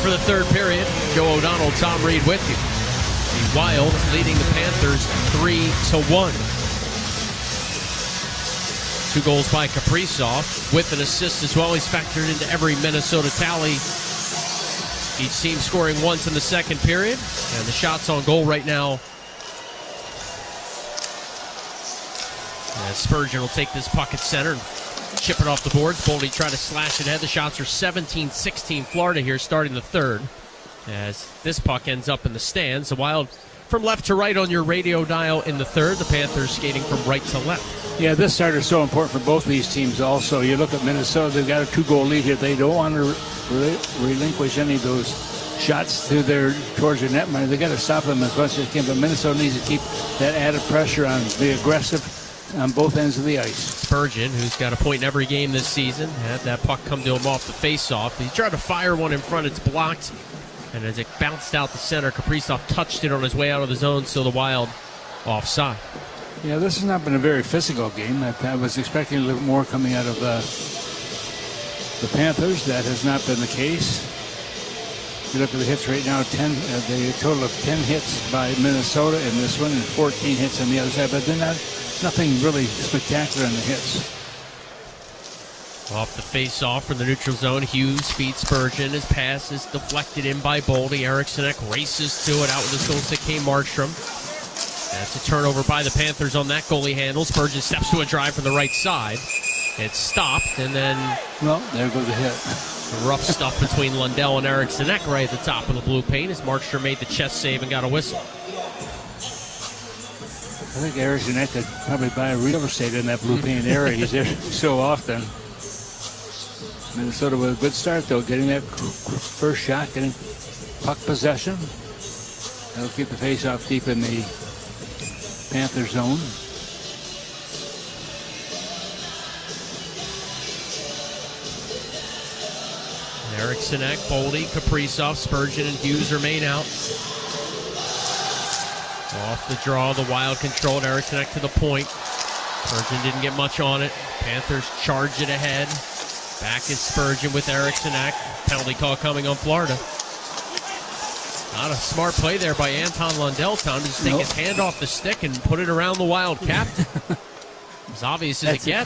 for the third period. Joe O'Donnell, Tom Reed with you. The Wild leading the Panthers 3-1. 2 goals by Kaprizov with an assist as well. He's factored into every Minnesota tally. Each team scoring once in the second period. And the shots on goal right now. Spurgeon will take this puck at center and chip it off the boards. Boldy try to slash it ahead. The shots are 17-16 Florida here starting the third. As this puck ends up in the stands. The Wild from left to right on your radio dial in the third. The Panthers skating from right to left. Yeah, this start is so important for both of these teams also. You look at Minnesota, they've got a 2-goal lead here. They don't want to relinquish any of those shots towards their net miner. They've got to stop them as much as they can. But Minnesota needs to keep that added pressure on, be aggressive on both ends of the ice. Spurgeon, who's got a point in every game this season, had that puck come to him off the face-off. He tried to fire one in front. It's blocked. And as it bounced out the center, Kaprizov touched it on his way out of the zone, so the Wild offside. Yeah, this has not been a very physical game. I was expecting a little more coming out of the Panthers. That has not been the case. You look at the hits right now, the total of 10 hits by Minnesota in this one and 14 hits on the other side, but they're nothing really spectacular in the hits. Off the face-off from the neutral zone, Hughes feeds Spurgeon. His pass is deflected in by Boldy. Eriksson races to it out with his goal to Kane Markstrom. That's a turnover by the Panthers on that goalie handle. Spurgeon steps to a drive from the right side. It's stopped, and then... Well, there goes the hit. Rough stuff between Lundell and Eriksson right at the top of the blue paint as Markstrom made the chest save and got a whistle. I think Eriksson could probably buy a real estate in that blue paint area. He's there so often. Minnesota with a good start, though, getting that first shot, getting puck possession. That'll keep the face-off deep in the Panther zone. Eriksson, Boldy, Kaprizov, Spurgeon, and Hughes remain out. Off the draw, the Wild controlled. Eriksson to the point. Spurgeon didn't get much on it. Panthers charge it ahead. Back is Spurgeon with Eriksson. Penalty call coming on Florida. Not a smart play there by Anton Lundell. Time to just take his hand off the stick and put it around the Wild captain. As obvious as it gets.